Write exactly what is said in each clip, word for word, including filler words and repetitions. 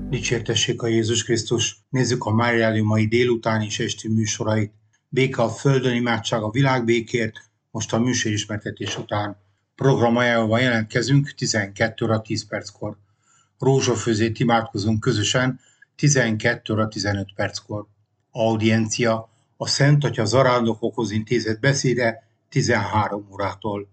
Dicsértessék a Jézus Krisztus! Nézzük a Mária mai délután és esti műsorait. Béke a földön, imádság a világbékért, most a műsorismertetés után. Programajánlóval jelentkezünk tizenkét óra tíz perckor. Rózsafőzét imádkozunk közösen tizenkét óra tizenöt perckor. Audiencia a Szent Atya zarándokokhoz intézett beszéde tizenhárom órától.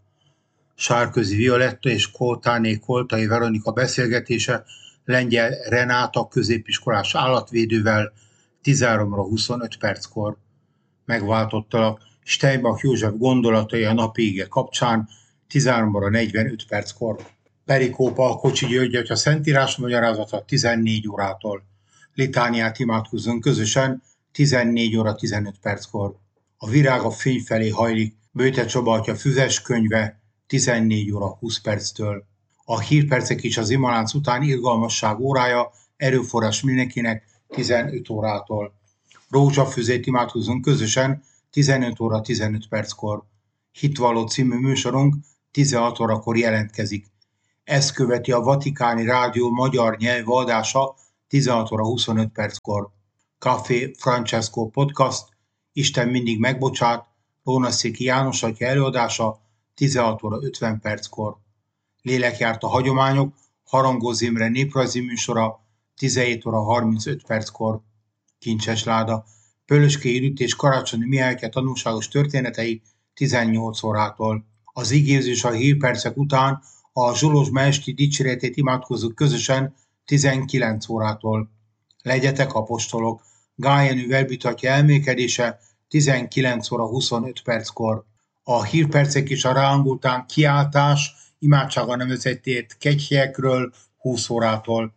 Sárközi Violetta és Koltáné Koltai Veronika beszélgetése Lengyel Renáta középiskolás állatvédővel tizenhárom óra huszonöt perckor. Megváltottalak Steinbach József gondolatai a napi ige kapcsán tizenhárom óra negyvenöt perckor. Perikópa a Kocsi György Atya Szentírás magyarázata tizennégy órától. Litániát imádkozzunk közösen tizennégy óra tizenöt perckor. A virág a fény felé hajlik Böjte Csaba Atya füzes könyve tizennégy óra húsz perctől. A hírpercek is az imalánc után irgalmasság órája, erőforrás mindenkinek tizenöt órától. Rózsafőzét imádkozunk közösen tizenöt óra tizenöt perckor. Hitvalló című műsorunk tizenhat órakor jelentkezik. Ezt követi a Vatikáni Rádió magyar nyelvű adása tizenhat óra huszonöt perckor. Café Francesco Podcast, Isten mindig megbocsát, Rónaszéki János Atya előadása tizenhat óra ötven perckor. Lélekjárt a hagyományok, Harangóz Imre néprajzi műsora tizenhét óra harmincöt perckor. Kincses láda, Pölöskei Judit és Karácsonyi Mihályke tanulságos történetei tizennyolc órától. Az igézés a hírpercek után a Zsolozsma esti dicséretét imádkozzuk közösen tizenkilenc órától. Legyetek apostolok, Gál Jenő Velbitatja elmékedése tizenkilenc óra huszonöt perckor. A hírpercek és a ráng után kiáltás, imádsága nevezetét kegyhelyekről húsz órától.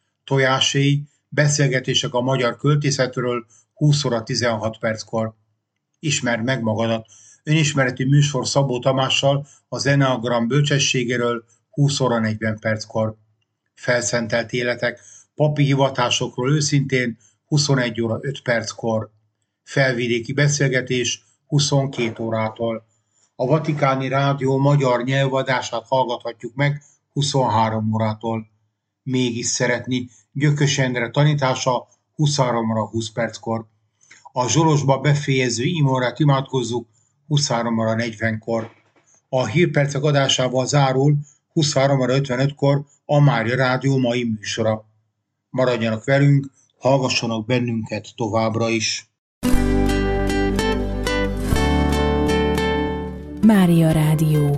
Tojáséi, beszélgetések a magyar költészetről húsz óra tizenhat perckor. Ismerd meg magadat, önismereti műsor Szabó Tamással az Enneagram bölcsességéről húsz óra negyven perckor. Felszentelt életek, papi hivatásokról őszintén huszonegy óra öt perckor. Felvidéki beszélgetés huszonkét órától. A Vatikáni Rádió magyar nyelvadását hallgathatjuk meg huszonhárom órától. Mégis szeretni Gyökös Endre tanítása huszonhárom óra húsz perckor. A Zsolozsba befejező imórát imádkozzuk huszonhárom óra negyvenkor. A hírpercek adásával zárul huszonhárom óra ötvenötkor a Mária Rádió mai műsora. Maradjanak velünk, hallgassanak bennünket továbbra is. Mária Rádió.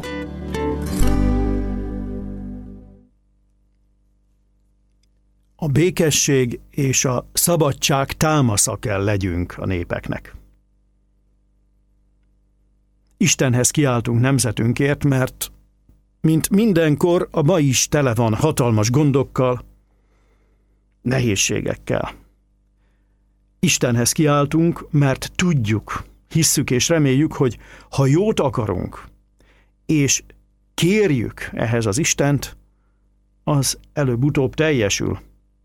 A békesség és a szabadság támasza kell legyünk a népeknek. Istenhez kiáltunk nemzetünkért, mert mint mindenkor a ma is tele van hatalmas gondokkal, nehézségekkel. Istenhez kiáltunk, mert tudjuk, hisszük és reméljük, hogy ha jót akarunk, és kérjük ehhez az Istent, az előbb-utóbb teljesül.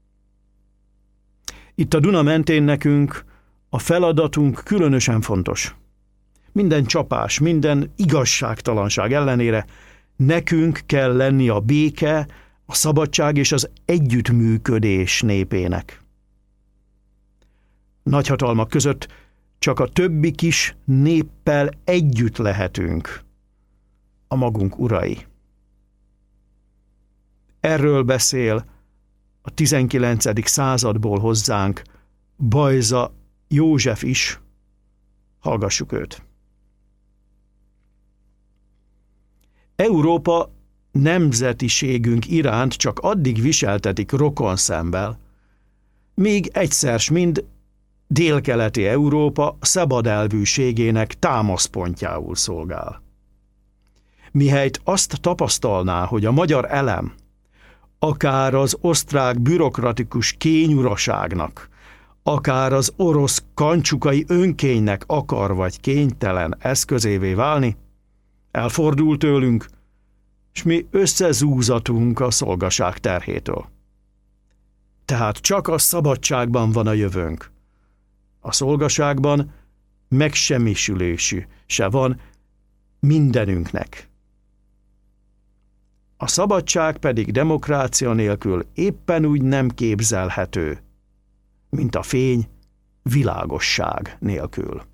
Itt a Duna mentén nekünk a feladatunk különösen fontos. Minden csapás, minden igazságtalanság ellenére nekünk kell lenni a béke, a szabadság és az együttműködés népének. Nagyhatalmak között csak a többi kis néppel együtt lehetünk, a magunk urai. Erről beszél a tizenkilencedik századból hozzánk Bajza József is. Hallgassuk őt. Európa nemzetiségünk iránt csak addig viseltetik rokonszemvel, míg egyszer s mind délkeleti Európa szabadelvűségének támaszpontjául szolgál. Mihelyt azt tapasztalná, hogy a magyar elem akár az osztrák bürokratikus kényuraságnak, akár az orosz kancsukai önkénynek akar vagy kénytelen eszközévé válni, elfordul tőlünk, s mi összezúzatunk a szolgaság terhétől. Tehát csak a szabadságban van a jövőnk. A szolgaságban megsemmisülésű se van mindenünknek. A szabadság pedig demokrácia nélkül éppen úgy nem képzelhető, mint a fény világosság nélkül.